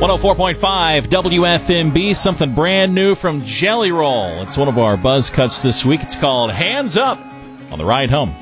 104.5 WFMB, something brand new from Jelly Roll. It's one of our buzz cuts this week. It's called Hands Up on the ride home.